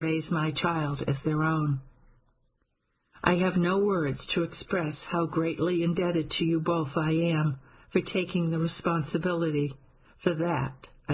raise my child as their own. I have no words to express how greatly indebted to you both I am for taking the responsibility. For that I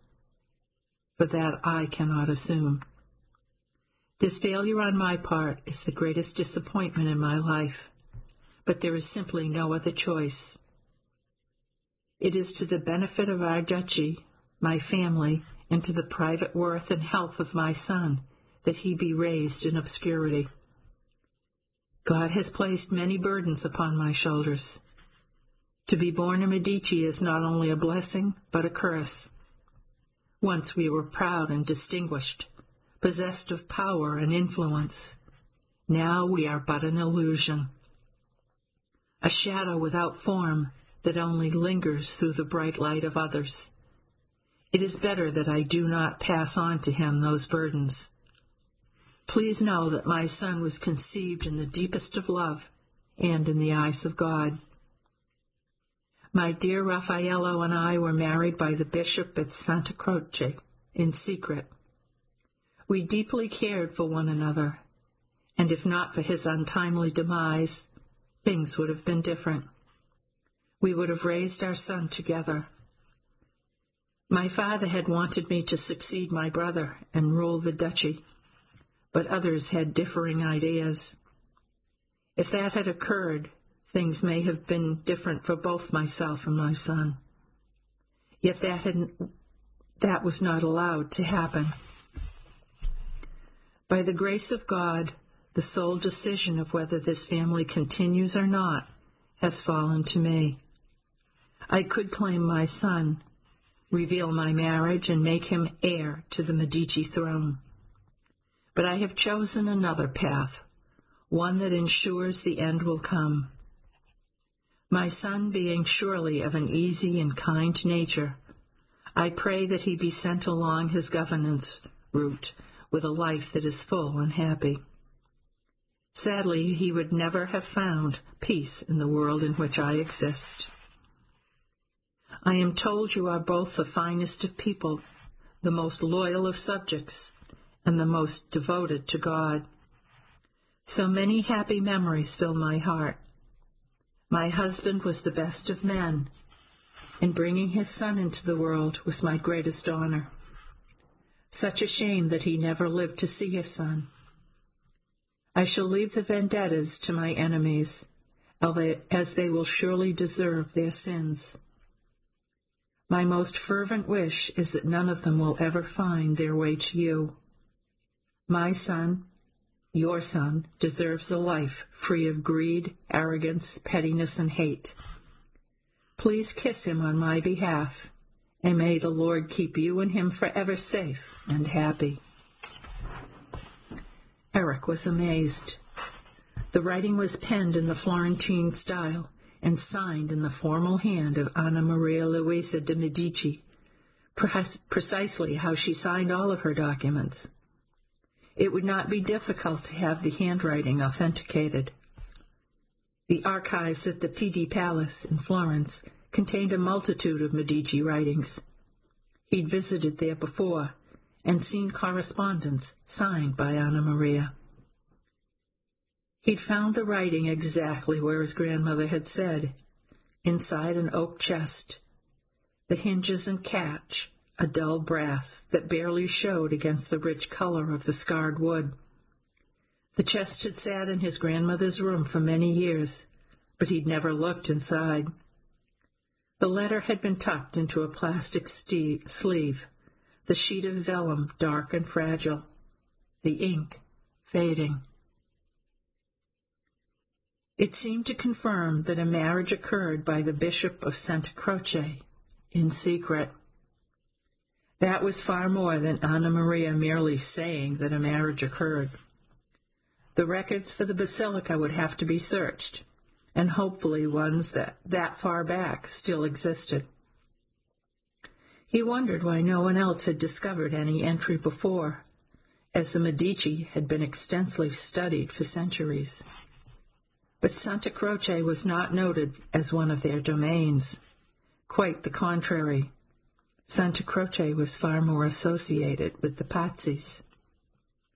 cannot assume. This failure on my part is the greatest disappointment in my life, but there is simply no other choice. It is to the benefit of our duchy, my family, and to the private worth and health of my son that he be raised in obscurity. God has placed many burdens upon my shoulders. To be born a Medici is not only a blessing, but a curse. Once we were proud and distinguished, possessed of power and influence. Now we are but an illusion, a shadow without form that only lingers through the bright light of others. It is better that I do not pass on to him those burdens. Please know that my son was conceived in the deepest of love and in the eyes of God. My dear Raffaello and I were married by the bishop at Santa Croce in secret. We deeply cared for one another, and if not for his untimely demise, things would have been different. We would have raised our son together. My father had wanted me to succeed my brother and rule the duchy, but others had differing ideas. If that had occurred, things may have been different for both myself and my son. Yet that was not allowed to happen. By the grace of God, the sole decision of whether this family continues or not has fallen to me. I could claim my son, reveal my marriage, and make him heir to the Medici throne. But I have chosen another path, one that ensures the end will come. My son being surely of an easy and kind nature, I pray that he be sent along his governance route with a life that is full and happy. Sadly, he would never have found peace in the world in which I exist. I am told you are both the finest of people, the most loyal of subjects, and the most devoted to God. So many happy memories fill my heart. My husband was the best of men, and bringing his son into the world was my greatest honor. Such a shame that he never lived to see his son. I shall leave the vendettas to my enemies, as they will surely deserve their sins. My most fervent wish is that none of them will ever find their way to you. My son, your son, deserves a life free of greed, arrogance, pettiness, and hate. Please kiss him on my behalf, and may the Lord keep you and him forever safe and happy. Eric was amazed. The writing was penned in the Florentine style and signed in the formal hand of Anna Maria Luisa de' Medici, precisely how she signed all of her documents. It would not be difficult to have the handwriting authenticated. The archives at the Pitti Palace in Florence contained a multitude of Medici writings. He'd visited there before and seen correspondence signed by Anna Maria. He'd found the writing exactly where his grandmother had said, inside an oak chest, the hinges and catch a dull brass that barely showed against the rich color of the scarred wood. The chest had sat in his grandmother's room for many years, but he'd never looked inside. The letter had been tucked into a plastic sleeve, the sheet of vellum dark and fragile, the ink fading. It seemed to confirm that a marriage occurred by the Bishop of Santa Croce in secret. That was far more than Anna Maria merely saying that a marriage occurred. The records for the basilica would have to be searched, and hopefully ones that far back still existed. He wondered why no one else had discovered any entry before, as the Medici had been extensively studied for centuries. But Santa Croce was not noted as one of their domains. Quite the contrary. Santa Croce was far more associated with the Pazzis.